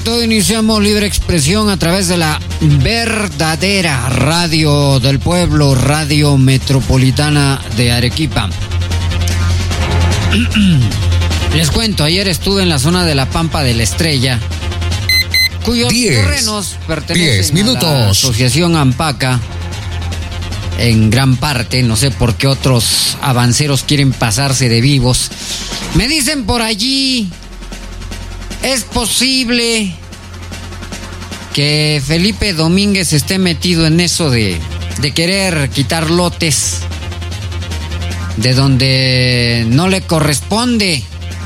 Perfecto, iniciamos Libre Expresión a través de la verdadera radio del pueblo, Radio Metropolitana de Arequipa. Les cuento, ayer estuve en la zona de la Pampa de la Estrella, cuyos terrenos pertenecen a la Asociación Ampaca, en gran parte. No sé por qué otros avanceros quieren pasarse de vivos. Me dicen por allí, es posible que Felipe Domínguez esté metido en eso de querer quitar lotes de donde no le corresponde.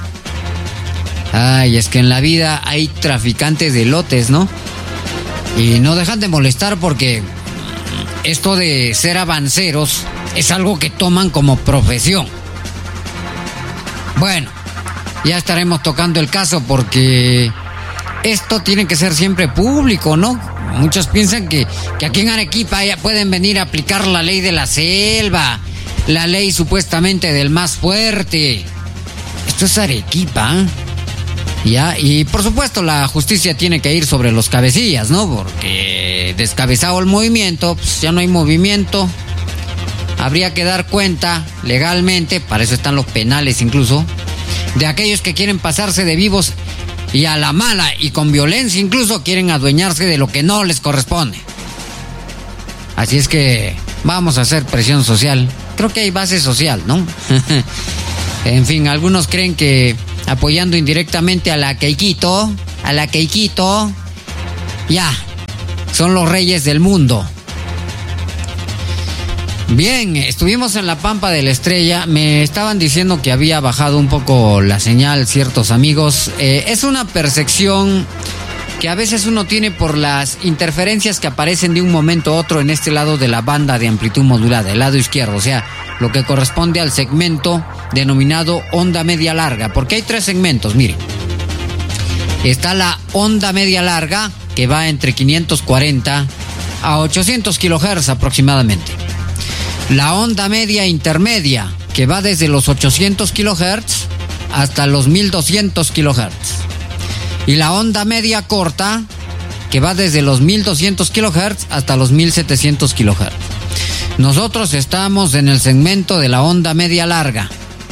Ay, es que en la vida hay traficantes de lotes, ¿no? Y no dejan de molestar porque esto de ser avanceros es algo que toman como profesión. Bueno, ya estaremos tocando el caso porque esto tiene que ser siempre público, ¿no? Muchos piensan que aquí en Arequipa ya pueden venir a aplicar la ley de la selva, la ley supuestamente del más fuerte. Esto es Arequipa, ¿eh? Ya, y por supuesto la justicia tiene que ir sobre los cabecillas, ¿no? Porque descabezado el movimiento, pues ya no hay movimiento. Habría que dar cuenta legalmente, para eso están los penales incluso, de aquellos que quieren pasarse de vivos y a la mala y con violencia incluso quieren adueñarse de lo que no les corresponde. Así es que vamos a hacer presión social. Creo que hay base social, ¿no? En fin, algunos creen que apoyando indirectamente a la Keikito, ya, son los reyes del mundo. Bien, estuvimos en la Pampa de la Estrella. Me estaban diciendo que había bajado un poco la señal ciertos amigos. Es una percepción que a veces uno tiene por las interferencias que aparecen de un momento a otro en este lado de la banda de amplitud modulada, el lado izquierdo, o sea, lo que corresponde al segmento denominado onda media larga, porque hay tres segmentos, miren. Está la onda media larga, que va entre 540 a 800 kHz aproximadamente. La onda media intermedia, que va desde los 800 kHz hasta los 1200 kHz. Y la onda media corta, que va desde los 1200 kHz hasta los 1700 kHz. Nosotros estamos en el segmento de la onda media larga.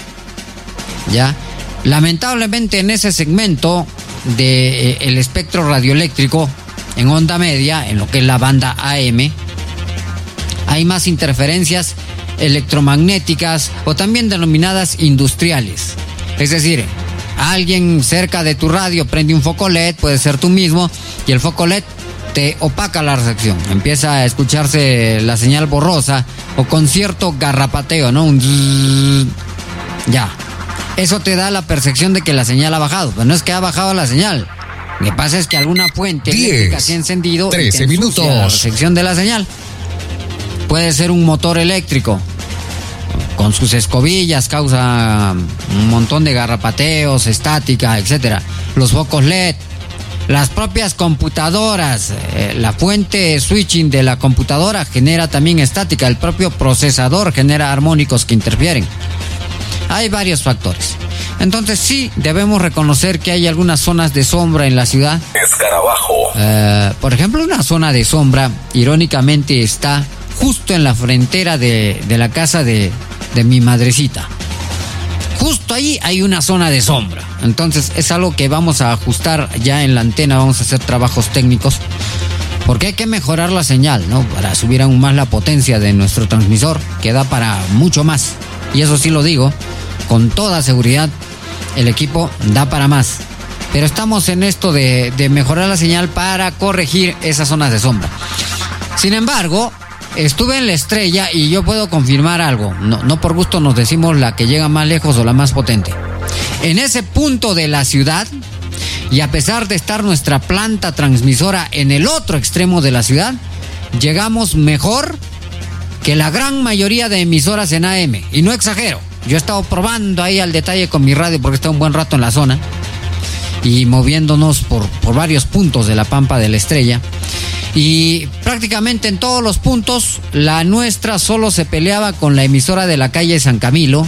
Ya, lamentablemente en ese segmento de el espectro radioeléctrico en onda media, en lo que es la banda AM, hay más interferencias electromagnéticas o también denominadas industriales. Es decir, alguien cerca de tu radio prende un foco LED, puede ser tú mismo, y el foco LED te opaca la recepción. Empieza a escucharse la señal borrosa o con cierto garrapateo, ¿no? Ya. Eso te da la percepción de que la señal ha bajado, pero no es que ha bajado la señal. Lo que pasa es que alguna fuente eléctrica se ha encendido 13 minutos. La recepción de la señal. Puede ser un motor eléctrico con sus escobillas, causa un montón de garrapateos, estática, etcétera. Los focos LED, las propias computadoras, la fuente switching de la computadora genera también estática, el propio procesador genera armónicos que interfieren. Hay varios factores. Entonces sí, debemos reconocer que hay algunas zonas de sombra en la ciudad. Escarabajo. Por ejemplo, una zona de sombra, irónicamente, está justo en la frontera de la casa de mi madrecita. Justo ahí hay una zona de sombra. Entonces es algo que vamos a ajustar ya en la antena, vamos a hacer trabajos técnicos, porque hay que mejorar la señal, ¿no? Para subir aún más la potencia de nuestro transmisor, que da para mucho más. Y eso sí lo digo, con toda seguridad, el equipo da para más. Pero estamos en esto de mejorar la señal para corregir esas zonas de sombra. Sin embargo, estuve en la Estrella y yo puedo confirmar algo. No por gusto nos decimos la que llega más lejos o la más potente. En ese punto de la ciudad, y a pesar de estar nuestra planta transmisora en el otro extremo de la ciudad, llegamos mejor que la gran mayoría de emisoras en AM. Y no exagero. Yo he estado probando ahí al detalle con mi radio porque he estado un buen rato en la zona y moviéndonos por varios puntos de la Pampa de la Estrella. Y prácticamente en todos los puntos la nuestra solo se peleaba con la emisora de la calle San Camilo,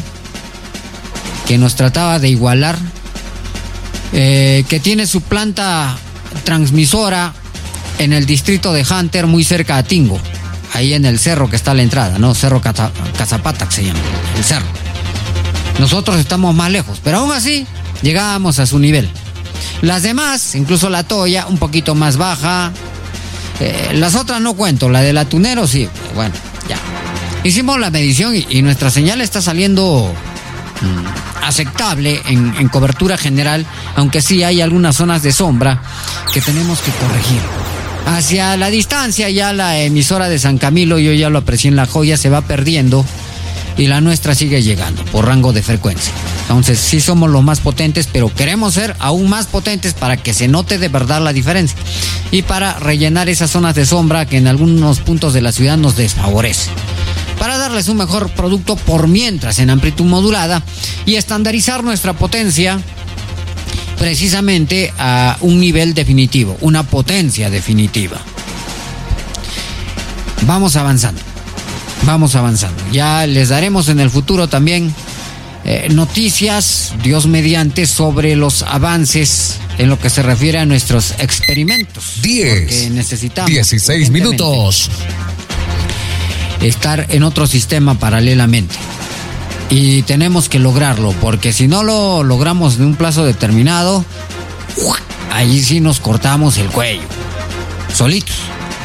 que nos trataba de igualar, que tiene su planta transmisora en el distrito de Hunter, muy cerca a Tingo, ahí en el cerro que está a la entrada, ¿no? Cerro Cazapata, que se llama, el cerro. Nosotros estamos más lejos, pero aún así llegábamos a su nivel. Las demás, incluso la Toya, un poquito más baja. Las otras no cuento, la del Atunero sí, bueno, ya. Hicimos la medición y nuestra señal está saliendo aceptable en cobertura general, aunque sí hay algunas zonas de sombra que tenemos que corregir. Hacia la distancia ya la emisora de San Camilo, yo ya lo aprecié en La Joya, se va perdiendo y la nuestra sigue llegando por rango de frecuencia. Entonces sí somos los más potentes, pero queremos ser aún más potentes para que se note de verdad la diferencia y para rellenar esas zonas de sombra que en algunos puntos de la ciudad nos desfavorece, para darles un mejor producto por mientras en amplitud modulada y estandarizar nuestra potencia precisamente a un nivel definitivo, una potencia definitiva. Vamos avanzando. Ya les daremos en el futuro también noticias, Dios mediante, sobre los avances en lo que se refiere a nuestros experimentos. 16 minutos. Estar en otro sistema paralelamente. Y tenemos que lograrlo, porque si no lo logramos en un plazo determinado, allí sí nos cortamos el cuello, solitos.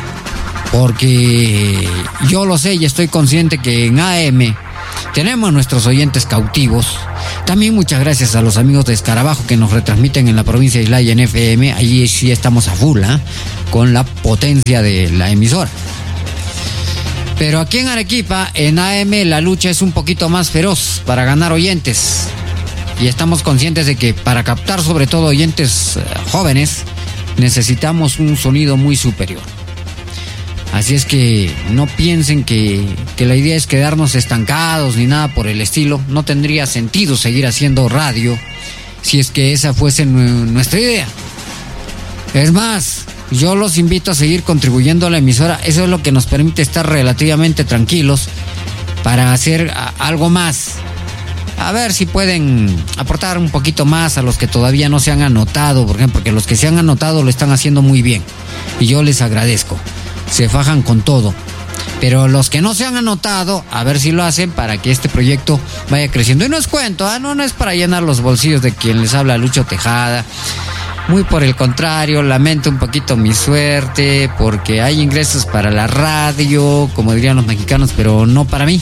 Porque yo lo sé y estoy consciente que en AM tenemos nuestros oyentes cautivos. También muchas gracias a los amigos de Escarabajo que nos retransmiten en la provincia de Islay en FM. Allí sí estamos a full, con la potencia de la emisora. Pero aquí en Arequipa, en AM, la lucha es un poquito más feroz para ganar oyentes. Y estamos conscientes de que para captar sobre todo oyentes jóvenes, necesitamos un sonido muy superior. Así es que no piensen que la idea es quedarnos estancados ni nada por el estilo. No tendría sentido seguir haciendo radio si es que esa fuese nuestra idea. Es más, yo los invito a seguir contribuyendo a la emisora. Eso es lo que nos permite estar relativamente tranquilos para hacer algo más. A ver si pueden aportar un poquito más a los que todavía no se han anotado, por ejemplo, porque los que se han anotado lo están haciendo muy bien y yo les agradezco. Se fajan con todo. Pero los que no se han anotado, a ver si lo hacen para que este proyecto vaya creciendo. Y no es cuento, no es para llenar los bolsillos de quien les habla, Lucho Tejada. Muy por el contrario, lamento un poquito mi suerte, porque hay ingresos para la radio, como dirían los mexicanos, pero no para mí.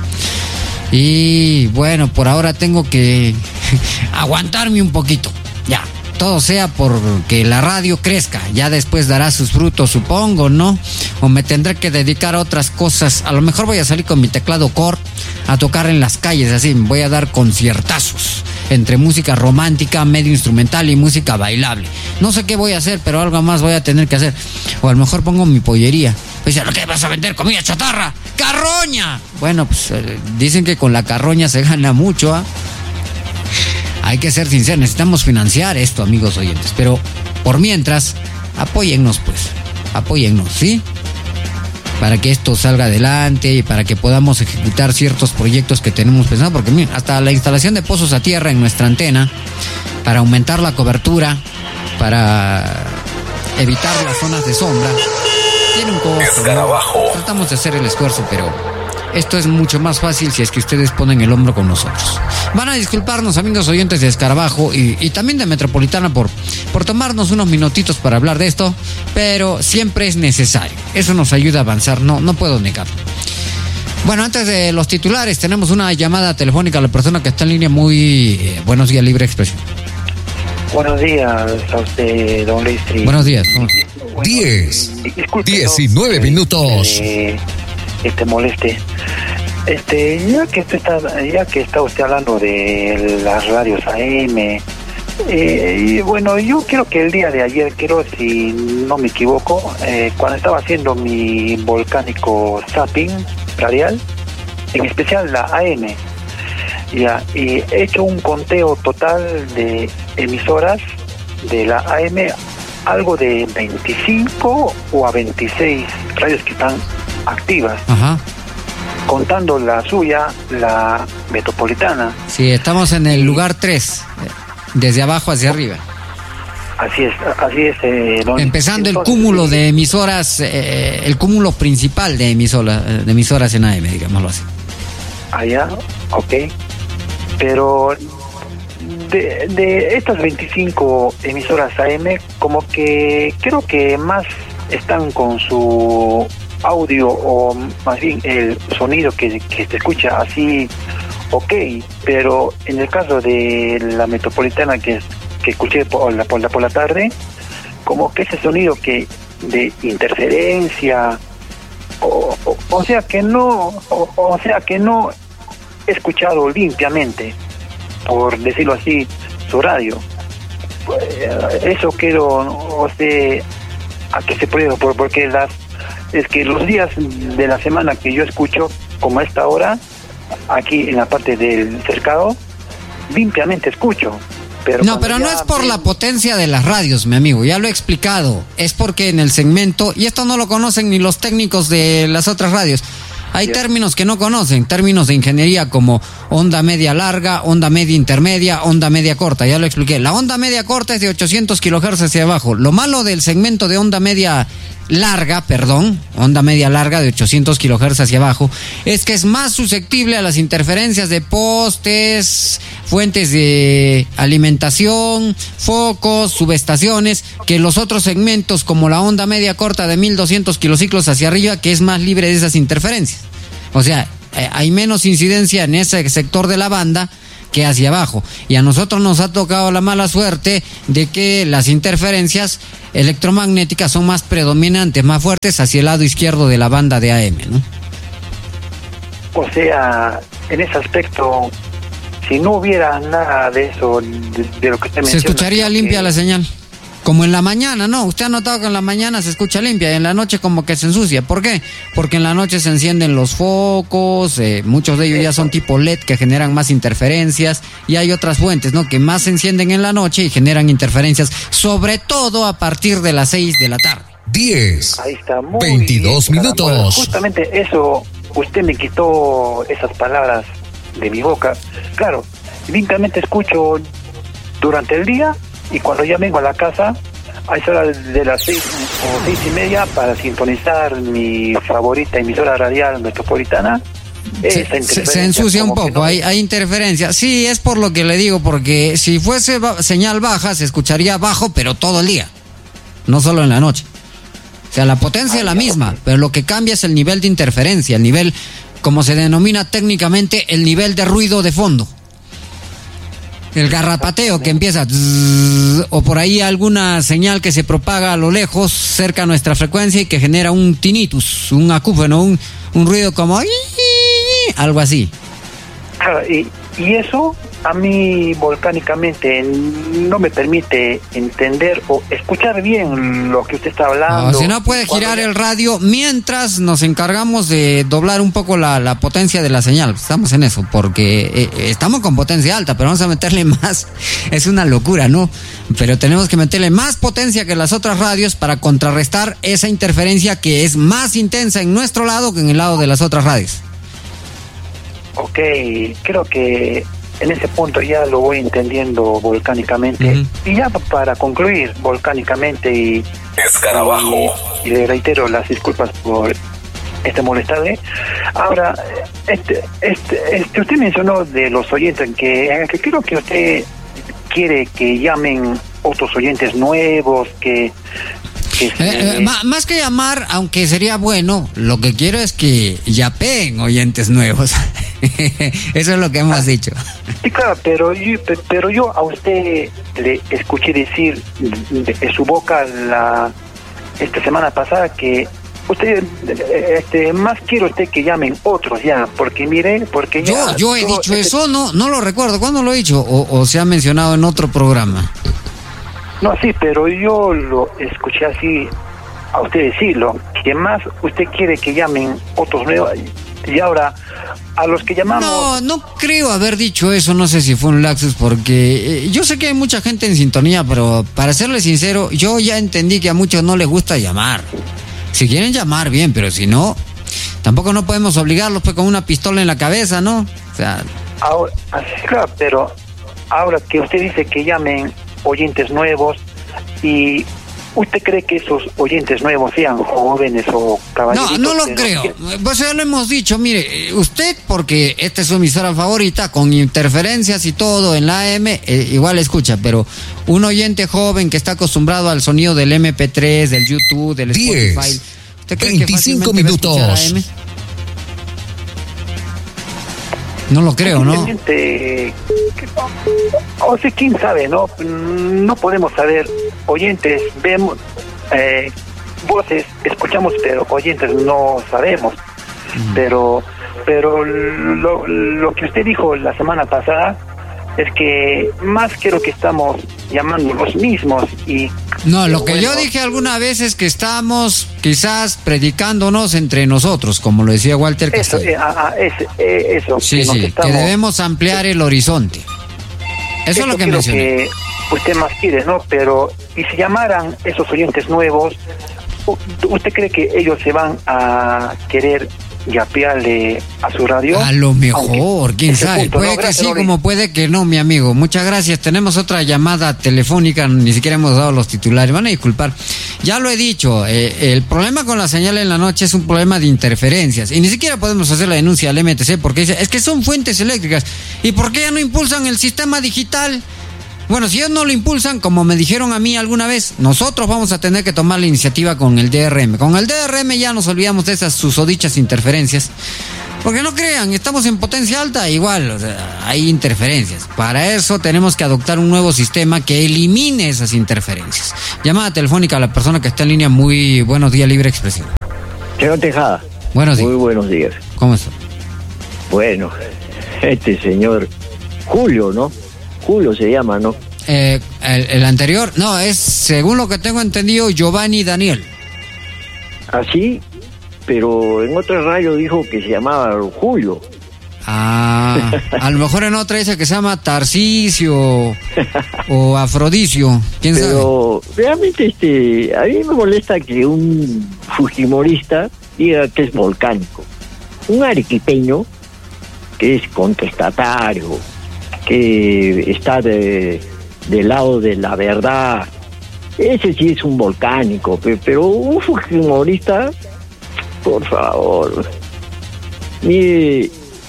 Y bueno, por ahora tengo que aguantarme un poquito, ya. Todo sea porque la radio crezca, ya después dará sus frutos, supongo, ¿no? O me tendré que dedicar a otras cosas. A lo mejor voy a salir con mi teclado Core a tocar en las calles, así, voy a dar conciertazos entre música romántica, medio instrumental y música bailable. No sé qué voy a hacer, pero algo más voy a tener que hacer. O a lo mejor pongo mi pollería. Pues, ¿qué vas a vender? ¿Comida chatarra? ¡Carroña! Bueno, pues dicen que con la carroña se gana mucho, Hay que ser sinceros, necesitamos financiar esto, amigos oyentes. Pero por mientras, apóyennos, ¿sí? Para que esto salga adelante y para que podamos ejecutar ciertos proyectos que tenemos pensados. Porque mira, hasta la instalación de pozos a tierra en nuestra antena, para aumentar la cobertura, para evitar las zonas de sombra, tiene un costo. Escarabajo. Tratamos de hacer el esfuerzo, pero esto es mucho más fácil si es que ustedes ponen el hombro con nosotros. Van a disculparnos, amigos oyentes de Escarabajo y también de Metropolitana por tomarnos unos minutitos para hablar de esto, pero siempre es necesario. Eso nos ayuda a avanzar, no puedo negarlo. Bueno, antes de los titulares, tenemos una llamada telefónica a la persona que está en línea. Muy buenos días, Libre Expresión. Buenos días a usted, don Lestri. Buenos días. 19 minutos. Te moleste. Ya que está usted hablando de las radios AM, y bueno, yo quiero que el día de ayer, si no me equivoco, cuando estaba haciendo mi volcánico zapping radial, en especial la AM, y he hecho un conteo total de emisoras de la AM, algo de 25 o a 26 radios que están activas. Ajá. Contando la suya, la Metropolitana. Sí, estamos en el lugar 3, desde abajo hacia arriba. Así es. Empezando el cúmulo de emisoras, el cúmulo principal de emisoras en AM, digámoslo así. Allá, ok. Pero de estas 25 emisoras AM, como que creo que más están con su audio, o más bien el sonido que se escucha así, ok. Pero en el caso de la metropolitana que escuché por la tarde, como que ese sonido que de interferencia, o sea que no he escuchado limpiamente, por decirlo así, su radio. Eso quiero, o sea, a que se puede, porque es que los días de la semana que yo escucho, como a esta hora, aquí en la parte del cercado, limpiamente escucho. Pero no es por la potencia de las radios, mi amigo, ya lo he explicado. Es porque en el segmento, y esto no lo conocen ni los técnicos de las otras radios, hay términos que no conocen, términos de ingeniería como onda media larga, onda media intermedia, onda media corta, ya lo expliqué. La onda media corta es de 800 kHz hacia abajo. Lo malo del segmento de onda media larga de 800 kHz hacia abajo, es que es más susceptible a las interferencias de postes, fuentes de alimentación, focos, subestaciones, que los otros segmentos como la onda media corta de 1200 kilociclos hacia arriba, que es más libre de esas interferencias. O sea, hay menos incidencia en ese sector de la banda que hacia abajo, y a nosotros nos ha tocado la mala suerte de que las interferencias electromagnéticas son más predominantes, más fuertes hacia el lado izquierdo de la banda de AM, ¿no? O sea, en ese aspecto, si no hubiera nada de eso, de lo que usted menciona, se escucharía limpia la señal. Como en la mañana, ¿no? Usted ha notado que en la mañana se escucha limpia y en la noche como que se ensucia. ¿Por qué? Porque en la noche se encienden los focos, muchos de ellos ya son tipo LED que generan más interferencias, y hay otras fuentes, ¿no? Que más se encienden en la noche y generan interferencias, sobre todo a partir de las 6 de la tarde. 10. Ahí está, muy 22 bien, minutos. Caramba. Justamente eso, usted me quitó esas palabras de mi boca. Claro, limpiamente escucho durante el día, y cuando ya vengo a la casa, a esa hora de las 6 o 6:30, para sintonizar mi favorita emisora radial metropolitana, se ensucia un poco, no, hay interferencia. Sí, es por lo que le digo, porque si fuese señal baja, se escucharía bajo, pero todo el día, no solo en la noche. O sea, la potencia es la misma, pero lo que cambia es el nivel de interferencia, el nivel, como se denomina técnicamente, el nivel de ruido de fondo. El garrapateo que empieza, o por ahí alguna señal que se propaga a lo lejos, cerca a nuestra frecuencia, y que genera un tinnitus, un acúfeno, un ruido como algo así. Y eso a mí volcánicamente no me permite entender o escuchar bien lo que usted está hablando. No, si no puede girar el radio mientras nos encargamos de doblar un poco la potencia de la señal. Estamos en eso, porque estamos con potencia alta, pero vamos a meterle más. Es una locura, ¿no? Pero tenemos que meterle más potencia que las otras radios para contrarrestar esa interferencia que es más intensa en nuestro lado que en el lado de las otras radios. Ok, creo que en ese punto ya lo voy entendiendo volcánicamente. Uh-huh. Y ya para concluir volcánicamente y le reitero las disculpas por molestarle. Ahora, usted mencionó de los oyentes que creo que usted quiere que llamen otros oyentes nuevos, más que llamar, aunque sería bueno, lo que quiero es que yapeen oyentes nuevos. Eso es lo que hemos dicho. Sí, claro, pero yo a usted le escuché decir de su boca esta semana pasada que usted más quiere usted que llamen otros ya, porque mire, porque ya yo he dicho eso, no lo recuerdo. ¿Cuándo lo he dicho? O se ha mencionado en otro programa. No, sí, pero yo lo escuché así a usted decirlo, que más usted quiere que llamen otros nuevos. Y ahora, a los que llamamos... No creo haber dicho eso, no sé si fue un lapsus, porque yo sé que hay mucha gente en sintonía, pero para serle sincero, yo ya entendí que a muchos no les gusta llamar. Si quieren llamar, bien, pero si no, tampoco no podemos obligarlos pues con una pistola en la cabeza, ¿no? O sea... Ahora, claro, pero ahora que usted dice que llamen oyentes nuevos, Y ¿usted cree que esos oyentes nuevos sean jóvenes o caballeritos? No lo creo. Pues ya lo hemos dicho, mire, usted, porque esta es su emisora favorita, con interferencias y todo en la AM, igual escucha, pero un oyente joven que está acostumbrado al sonido del MP3, del YouTube, del Spotify, ¿usted cree 25 que minutos. Va a escuchar AM? No lo creo, ¿no? O sea, quién sabe, ¿no? No podemos saber. Oyentes, vemos voces, escuchamos, pero oyentes no sabemos. Pero lo que usted dijo la semana pasada es que más creo que estamos llamando los mismos y... No, lo que yo dije alguna vez es que estamos quizás predicándonos entre nosotros, como lo decía Walter Castillo. Eso. Sí, que debemos ampliar el horizonte. Eso es lo que mencioné. Que usted más quiere, ¿no? Pero, ¿y si llamaran esos oyentes nuevos, usted cree que ellos se van a querer yapearle a su radio? A lo mejor, quién sabe. Puede que sí, como puede que no, mi amigo. Muchas gracias. Tenemos otra llamada telefónica, ni siquiera hemos dado los titulares. Van a disculpar. Ya lo he dicho, el problema con la señal en la noche es un problema de interferencias. Y ni siquiera podemos hacer la denuncia al MTC porque dice, es que son fuentes eléctricas. ¿Y por qué ya no impulsan el sistema digital? Bueno, si ellos no lo impulsan, como me dijeron a mí alguna vez, nosotros vamos a tener que tomar la iniciativa con el DRM. Con el DRM ya nos olvidamos de esas susodichas interferencias. Porque no crean, estamos en potencia alta, igual, o sea, hay interferencias. Para eso tenemos que adoptar un nuevo sistema que elimine esas interferencias. Llamada telefónica a la persona que está en línea. Muy buenos días, Libre Expresión. Señor Tejada. Buenos días. Muy buenos días. ¿Cómo está? Bueno, este señor Julio, ¿no? Julio se llama, ¿no? El anterior, no, es, según lo que tengo entendido, Giovanni Daniel. Así, pero en otra radio dijo que se llamaba Julio. Ah, a lo mejor en otra dice que se llama Tarcisio o Afrodisio, quién sabe. Pero realmente a mí me molesta que un fujimorista diga que es volcánico. Un arequipeño que es contestatario, que está del lado de la verdad, ese sí es un volcánico, pero un fujimorista, por favor. Mire,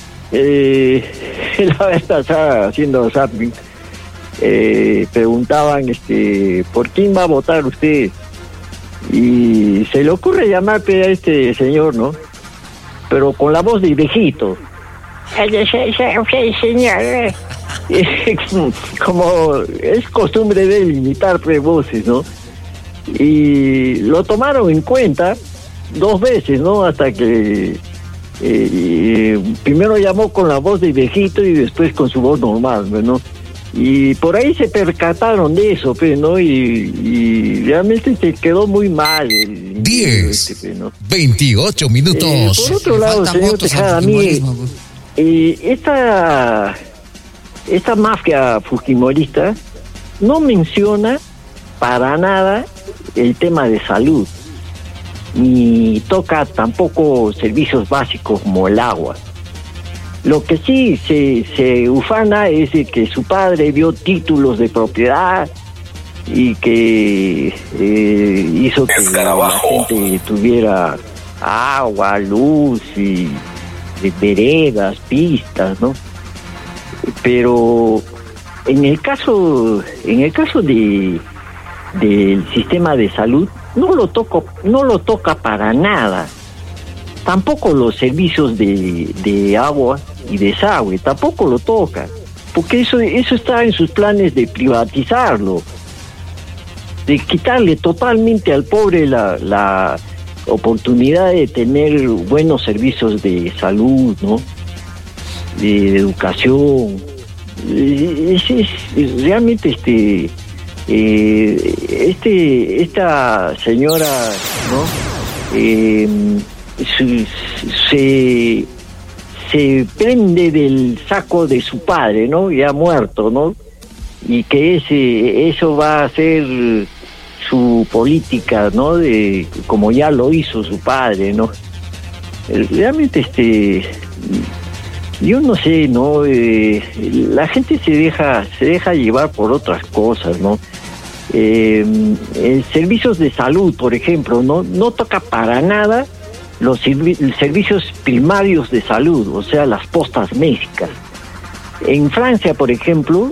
la vez pasada haciendo zapping, preguntaban ¿por quién va a votar usted? Y se le ocurre llamarme a este señor, ¿no? Pero con la voz de viejito. Señor, como es costumbre de él imitar voces, ¿no? Y lo tomaron en cuenta 2 veces, ¿no? Hasta que primero llamó con la voz de viejito y después con su voz normal, ¿no? Y por ahí se percataron de eso, ¿no? Y realmente se quedó muy mal. 10, ¿no? 28 minutos. Por otro lado, señor Tejada, a mí, esta mafia fujimorista no menciona para nada el tema de salud, ni toca tampoco servicios básicos como el agua. Lo que sí se ufana es de que su padre vio títulos de propiedad y que hizo que la gente tuviera agua, luz y veredas, pistas, ¿no? Pero en el caso del sistema de salud no lo toca para nada. Tampoco los servicios de agua y desagüe, tampoco lo toca, porque eso está en sus planes de privatizarlo, de quitarle totalmente al pobre la oportunidad de tener buenos servicios de salud, ¿no? De educación. Realmente esta señora, ¿no? Se prende del saco de su padre, ¿no? Ya muerto, ¿no? Y que eso va a ser su política, ¿no? Como ya lo hizo su padre, ¿no? Realmente yo no sé, ¿no? La gente se deja llevar por otras cosas, ¿no? servicios de salud, por ejemplo, no toca para nada los servicios primarios de salud, o sea, las postas médicas. En Francia, por ejemplo,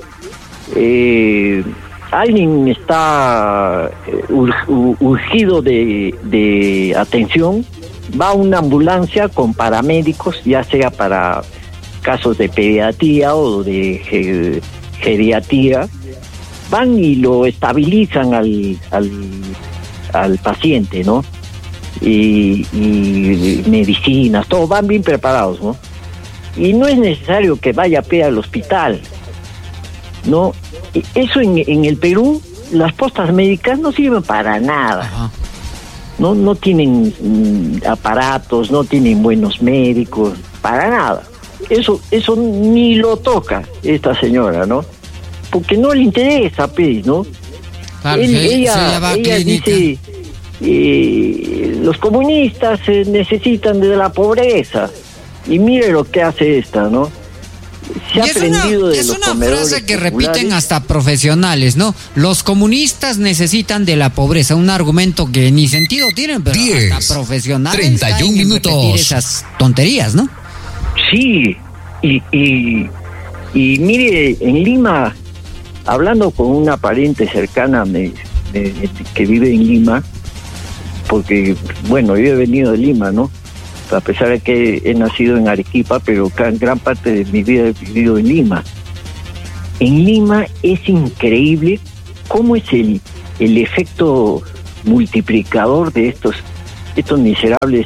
alguien está urgido de atención, va una ambulancia con paramédicos, ya sea para casos de pediatría o de geriatría, van y lo estabilizan al paciente, ¿no? Y medicinas, todo, van bien preparados, ¿no? Y no es necesario que vaya a pie al hospital, ¿no? Eso en el Perú, las postas médicas no sirven para nada. Ajá. No tienen aparatos, no tienen buenos médicos, para nada. Eso ni lo toca esta señora, ¿no? Porque no le interesa, pues, ¿no? Claro, ella dice, los comunistas necesitan de la pobreza. Y mire lo que hace esta, ¿no? Se ha aprendido de los comedores. Es una frase que repiten hasta profesionales, ¿no? Los comunistas necesitan de la pobreza. Un argumento que ni sentido tienen, pero 10, hasta profesionales 31 minutos. Repetir esas tonterías, ¿no? Sí, y mire, en Lima, hablando con una pariente cercana que vive en Lima, porque, bueno, yo he venido de Lima, ¿no? A pesar de que he nacido en Arequipa, pero gran parte de mi vida he vivido en Lima. En Lima es increíble cómo es el efecto multiplicador de estos miserables,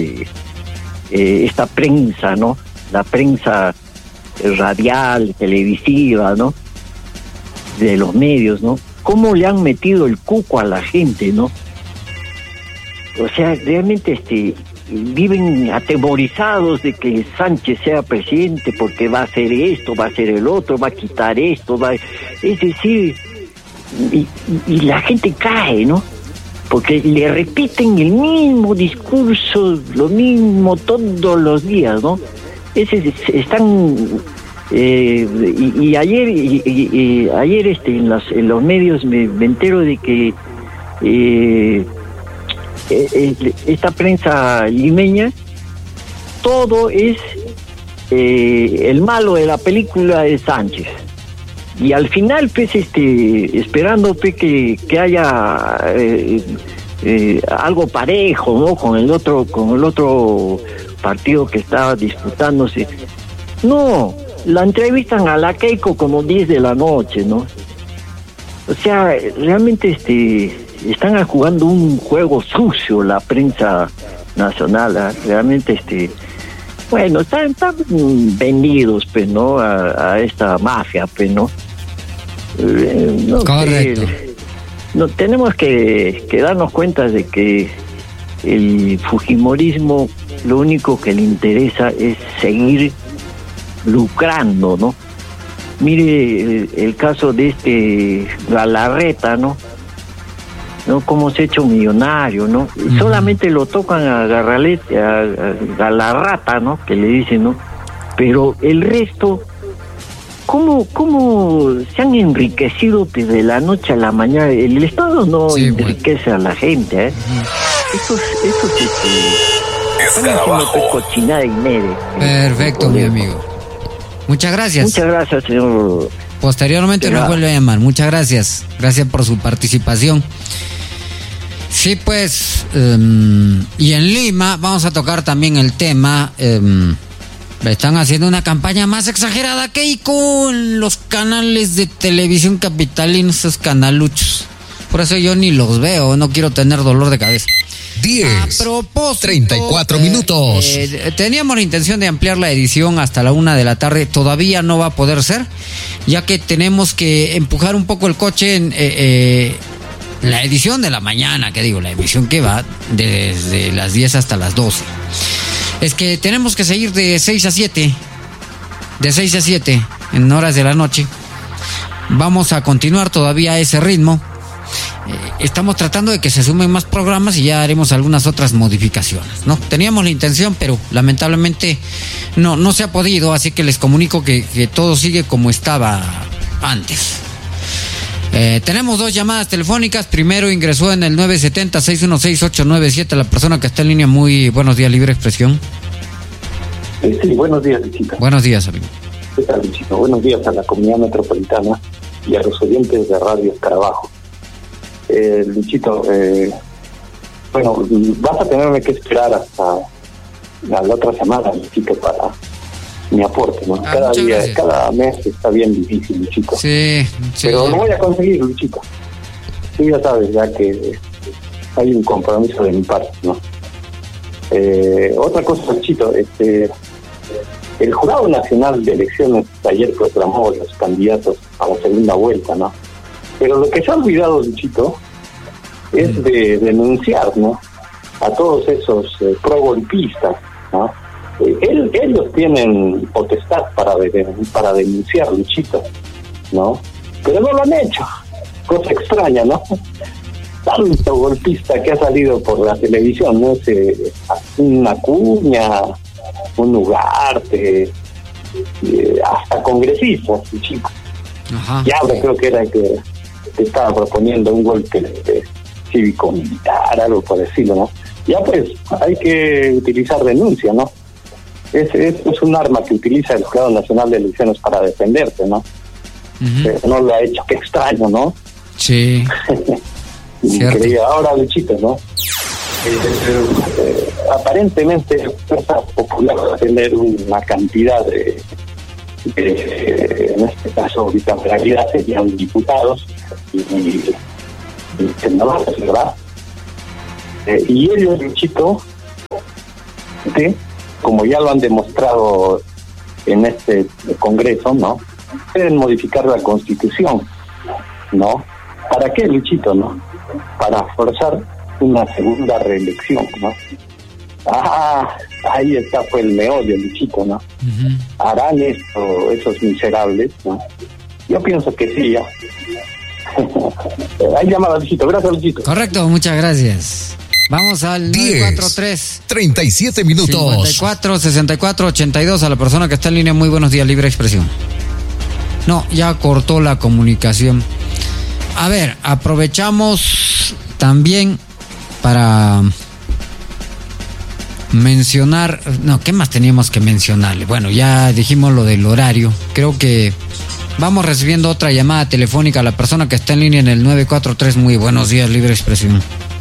esta prensa, ¿no? La prensa radial, televisiva, ¿no? De los medios, ¿no? Cómo le han metido el cuco a la gente, ¿no? O sea, realmente viven atemorizados de que Sánchez sea presidente porque va a hacer esto, va a hacer el otro, va a quitar esto, es decir, y la gente cae, ¿no? Porque le repiten el mismo discurso, lo mismo todos los días, ¿no? Están y ayer en los medios me entero de que esta prensa limeña, todo es el malo de la película de Sánchez, y al final pues esperando pues que haya algo parejo, ¿no? con el otro partido que estaba disputándose. No, la entrevistan a la Keiko como 10 de la noche, ¿no? O sea, realmente están jugando un juego sucio la prensa nacional, ¿eh? Realmente bueno, están vendidos, pues, ¿no? A esta mafia, pues, ¿no? Correcto. No, tenemos que darnos cuenta de que el fujimorismo lo único que le interesa es seguir lucrando, ¿no? Mire el caso de Galarreta, ¿no? Cómo se ha hecho millonario, ¿no? Solamente lo tocan a Galarrata, ¿no? Que le dicen, ¿no? Pero el resto, ¿cómo se han enriquecido desde la noche a la mañana? El Estado no enriquece a la gente, ¿eh? Eso están haciendo cochinada y media. Perfecto, mi amigo. Muchas gracias. Muchas gracias, señor. Posteriormente nos vuelve a llamar. Muchas gracias. Gracias por su participación. Sí, pues, y en Lima vamos a tocar también el tema. Están haciendo una campaña más exagerada que con los canales de televisión capitalinos, esos canaluchos. Por eso yo ni los veo, no quiero tener dolor de cabeza. 10, 34 minutos. Teníamos la intención de ampliar la edición hasta la 1 de la tarde. Todavía no va a poder ser, ya que tenemos que empujar un poco el coche en la edición de la mañana, la emisión que va desde las 10 hasta las 12. Es que tenemos que seguir de 6 a 7, en horas de la noche. Vamos a continuar todavía a ese ritmo. Estamos tratando de que se sumen más programas y ya haremos algunas otras modificaciones, ¿no? Teníamos la intención, pero lamentablemente no se ha podido, así que les comunico que todo sigue como estaba antes. Tenemos 2 llamadas telefónicas. Primero ingresó en el 970-616-897 la persona que está en línea. Muy buenos días, Libre Expresión. Sí, buenos días, Luchito. Buenos días, amigo. ¿Qué tal, Luchito? Buenos días a la comunidad metropolitana y a los oyentes de Radio Escarabajo. Luchito, bueno, vas a tenerme que esperar hasta la otra semana, Luchito, para mi aporte, ¿no? Cada mes está bien difícil, Luchito. Sí. Pero lo voy a conseguir, Luchito. Tú ya sabes, ya que hay un compromiso de mi parte, ¿no? Otra cosa, Luchito, el Jurado Nacional de Elecciones ayer proclamó los candidatos a la segunda vuelta, ¿no? Pero lo que se ha olvidado, Luchito, es de denunciar, ¿no?, a todos esos pro-golpistas, ¿no? Ellos tienen potestad para denunciar, Luchito, ¿no? Pero no lo han hecho. Cosa extraña, ¿no? Tanto golpista que ha salido por la televisión, ¿no? Una Acuña, un Ugarte, hasta congresistas, Luchito. Ajá. Y ahora creo que era el que estaba proponiendo un golpe cívico-militar, algo por decirlo, ¿no? Ya pues, hay que utilizar denuncia, ¿no? Es un arma que utiliza el Jurado Nacional de Elecciones para defenderse, ¿no? Pero no lo ha hecho, qué extraño, ¿no? Sí. Increíble. Ahora, Luchito, ¿no? Aparentemente la Fuerza Popular va a tener una cantidad de en este caso, bicameralidad serían diputados y senadores, ¿verdad? Y ellos, Luchito, ¿sí?, como ya lo han demostrado en este Congreso, ¿no?, pueden modificar la Constitución, ¿no? ¿Para qué, Luchito, no? Para forzar una segunda reelección, ¿no? Ahí está, fue el meollo, Luchito, ¿no? ¿Harán esto esos miserables, no? Yo pienso que sí, ya. Hay llamada, Luchito. Gracias, Luchito. Correcto, muchas gracias. Vamos al 943-37 minutos 54-64-82 a la persona que está en línea. Muy buenos días, Libre Expresión. No, ya cortó la comunicación. A ver, aprovechamos también para mencionar... No, ¿qué más teníamos que mencionarle? Bueno, ya dijimos lo del horario. Creo que vamos recibiendo otra llamada telefónica a la persona que está en línea en el 943. Muy buenos días, Libre Expresión.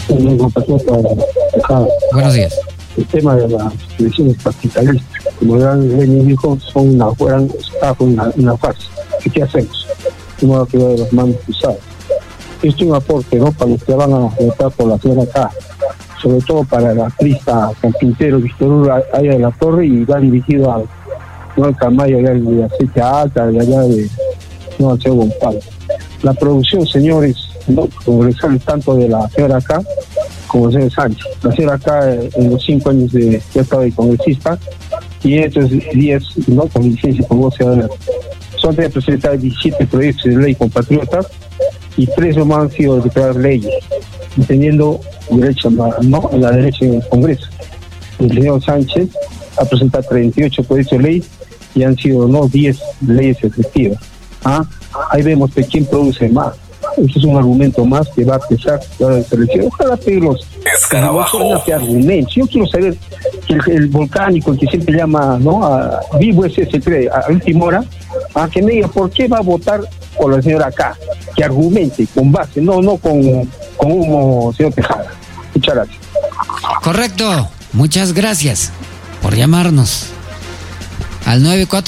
Buenos días. El tema de las elecciones capitalistas, como Lenin dijo, son una farsa. ¿Qué hacemos? No va a quedar de las manos cruzadas. Esto es un aporte, ¿no?, para los que van a votar por la señora acá, sobre todo para la artista carpintero Víctor Hugo allá de la Torre, y va dirigido al Camayo allá de Acecha Alta, de allá de al señor Gonzalo. La producción, señores, no congresales, tanto de la señora acá como el señor Sánchez. La señora acá, en los 5 años de estado de congresista, y estos 10, ¿no?, con licencia con voz ciudadana. Son de presentar 17 proyectos de ley compatriotas, y 3 nomás han sido declaradas leyes, teniendo derecho, ¿no?, en la derecha en el Congreso. El señor Sánchez ha presentado 38 proyectos de ley y han sido 10 leyes efectivas. Ahí vemos de quién produce más. Ese es un argumento más que va a pesar la selección. Ojalá pedirlos que argumentos. Yo quiero saber que el volcánico, que siempre llama, ¿no?, a vivo ese a última hora, que me diga por qué va a votar por la señora acá, que argumente con base, no con humo, señor Tejada. Muchas gracias. Correcto, muchas gracias por llamarnos al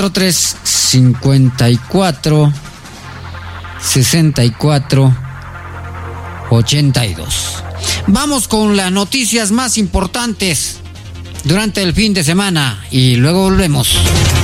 943-54-64-82. Vamos con las noticias más importantes durante el fin de semana y luego volvemos.